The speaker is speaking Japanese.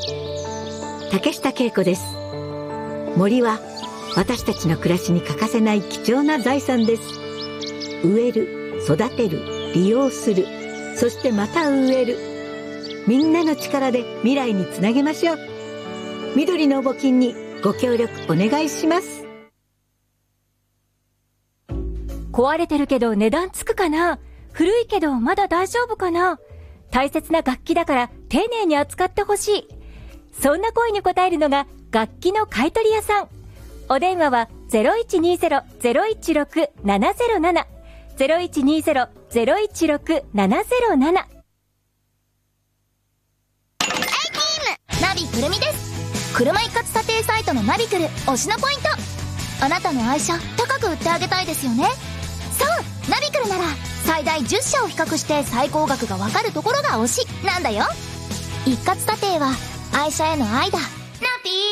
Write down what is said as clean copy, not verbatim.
竹下恵子です。森は私たちの暮らしに欠かせない貴重な財産です。植える、育てる、利用する、そしてまた植える。みんなの力で未来につなげましょう。緑の募金にご協力お願いします。 壊れてるけど値段つくかな、古いけどまだ大丈夫かな、大切な楽器だから丁寧に扱ってほしい。そんな声に応えるのが楽器の買取屋さん。お電話は 0120-016-707 0120-016-707。 ナビくるみです。車一括査定サイトのナビくる推しのポイント。あなたの愛車高く売ってあげたいですよね。そう、ナビくるなら最大10社を比較して最高額がわかるところが推しなんだよ。一括査定は愛車への愛だ。ナビ